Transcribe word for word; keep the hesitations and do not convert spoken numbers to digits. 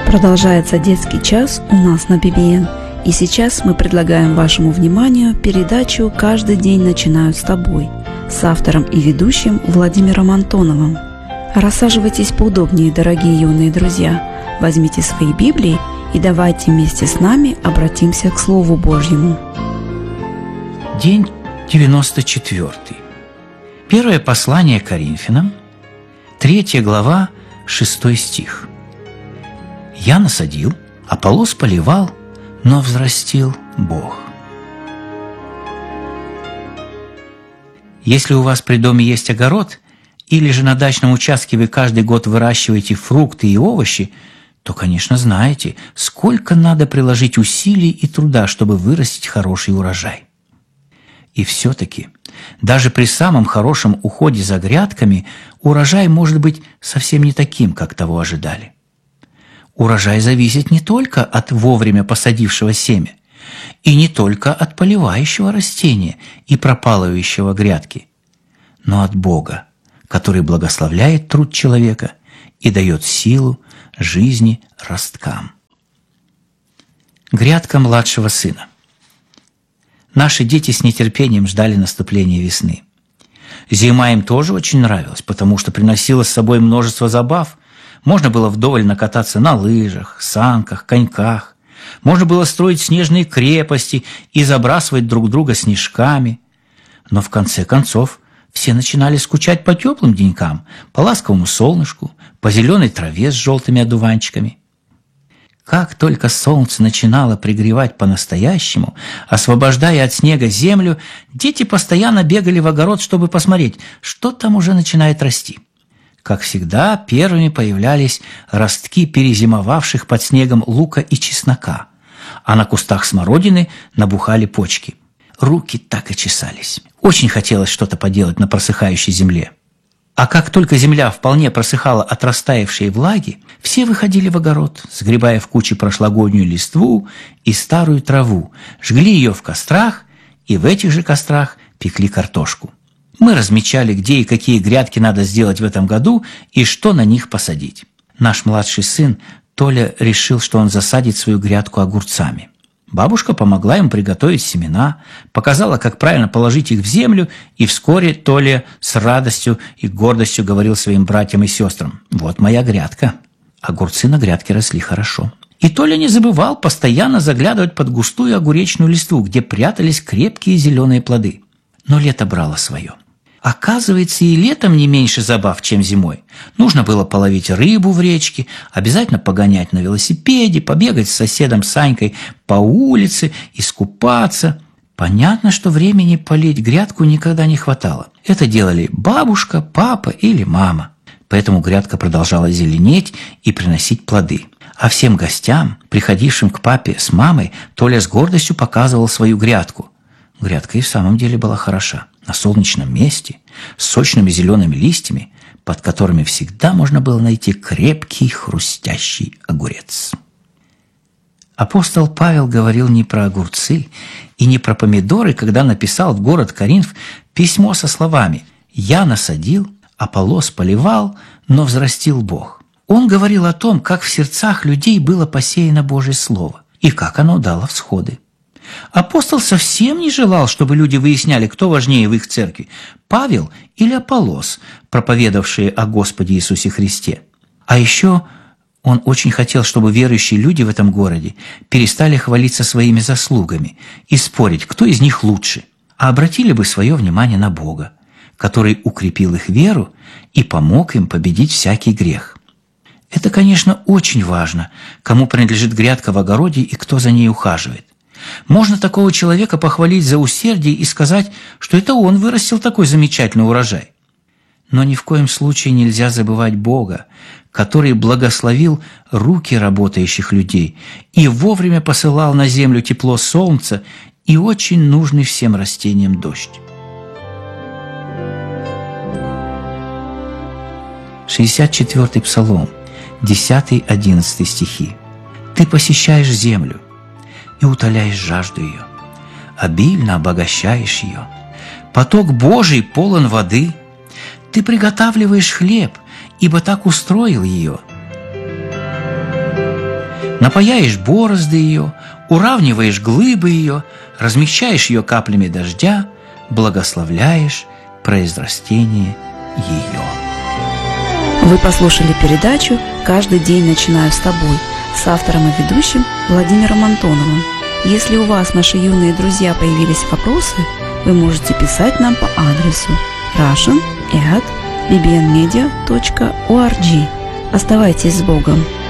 Продолжается детский час у нас на би би эн. И сейчас мы предлагаем вашему вниманию передачу «Каждый день начинают с тобой» с автором и ведущим Владимиром Антоновым. Рассаживайтесь поудобнее, дорогие юные друзья. Возьмите свои Библии и давайте вместе с нами обратимся к Слову Божьему. День девяносто четвёртый. Первое послание Коринфянам, третья глава, шестой стих. «Я насадил, Аполлос поливал, но взрастил Бог». Если у вас при доме есть огород, или же на дачном участке вы каждый год выращиваете фрукты и овощи, то, конечно, знаете, сколько надо приложить усилий и труда, чтобы вырастить хороший урожай. И все-таки, даже при самом хорошем уходе за грядками, урожай может быть совсем не таким, как того ожидали. Урожай зависит не только от вовремя посадившего семя, и не только от поливающего растения и пропалывающего грядки, но от Бога, который благословляет труд человека и дает силу жизни росткам. Грядка младшего сына. Наши дети с нетерпением ждали наступления весны. Зима им тоже очень нравилась, потому что приносила с собой множество забав. Можно было вдоволь накататься на лыжах, санках, коньках. Можно было строить снежные крепости и забрасывать друг друга снежками. Но в конце концов все начинали скучать по теплым денькам, по ласковому солнышку, по зеленой траве с желтыми одуванчиками. Как только солнце начинало пригревать по-настоящему, освобождая от снега землю, дети постоянно бегали в огород, чтобы посмотреть, что там уже начинает расти. Как всегда, первыми появлялись ростки перезимовавших под снегом лука и чеснока, а на кустах смородины набухали почки. Руки так и чесались. Очень хотелось что-то поделать на просыхающей земле. А как только земля вполне просыхала от растаявшей влаги, все выходили в огород, сгребая в кучи прошлогоднюю листву и старую траву, жгли ее в кострах и в этих же кострах пекли картошку. Мы размечали, где и какие грядки надо сделать в этом году и что на них посадить. Наш младший сын Толя решил, что он засадит свою грядку огурцами. Бабушка помогла им приготовить семена, показала, как правильно положить их в землю, и вскоре Толя с радостью и гордостью говорил своим братьям и сестрам: «Вот моя грядка». Огурцы на грядке росли хорошо. И Толя не забывал постоянно заглядывать под густую огуречную листву, где прятались крепкие зеленые плоды. Но лето брало свое. Оказывается, и летом не меньше забав, чем зимой. Нужно было половить рыбу в речке, обязательно погонять на велосипеде, побегать с соседом Санькой по улице, искупаться. Понятно, что времени полить грядку никогда не хватало. Это делали бабушка, папа или мама. Поэтому грядка продолжала зеленеть и приносить плоды. А всем гостям, приходившим к папе с мамой, Толя с гордостью показывал свою грядку. Грядка и в самом деле была хороша. На солнечном месте, с сочными зелеными листьями, под которыми всегда можно было найти крепкий хрустящий огурец. Апостол Павел говорил не про огурцы и не про помидоры, когда написал в город Коринф письмо со словами: «Я насадил, Аполлос поливал, но взрастил Бог». Он говорил о том, как в сердцах людей было посеяно Божье Слово и как оно дало всходы. Апостол совсем не желал, чтобы люди выясняли, кто важнее в их церкви – Павел или Аполлос, проповедовавшие о Господе Иисусе Христе. А еще он очень хотел, чтобы верующие люди в этом городе перестали хвалиться своими заслугами и спорить, кто из них лучше, а обратили бы свое внимание на Бога, который укрепил их веру и помог им победить всякий грех. Это, конечно, очень важно, кому принадлежит грядка в огороде и кто за ней ухаживает. Можно такого человека похвалить за усердие и сказать, что это он вырастил такой замечательный урожай. Но ни в коем случае нельзя забывать Бога, который благословил руки работающих людей и вовремя посылал на землю тепло солнца и очень нужный всем растениям дождь. шестьдесят четвёртый Псалом, десятый-одиннадцатый стихи. «Ты посещаешь землю и утоляешь жажду ее, обильно обогащаешь ее. Поток Божий полон воды. Ты приготавливаешь хлеб, ибо так устроил ее. Напаяешь борозды ее, уравниваешь глыбы ее, размягчаешь ее каплями дождя, благословляешь произрастение ее. Вы послушали передачу «Каждый день начинаю с тобой» с автором и ведущим Владимиром Антоновым. Если у вас, наши юные друзья, появились вопросы, вы можете писать нам по адресу russian at b b n media dot org. Оставайтесь с Богом!